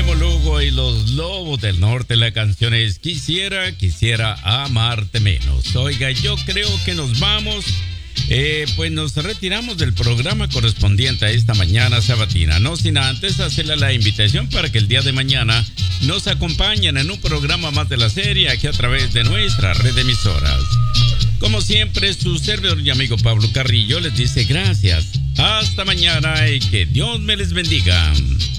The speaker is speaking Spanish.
Memo Lugo y los Lobos del Norte. La canción es Quisiera amarte menos. Oiga, yo creo que nos vamos. Pues nos retiramos del programa correspondiente a esta mañana sabatina. No sin antes hacerle la invitación para que el día de mañana nos acompañen en un programa más de la serie aquí a través de nuestra red de emisoras. Como siempre, su servidor y amigo Pablo Carrillo les dice gracias. Hasta mañana y que Dios me les bendiga.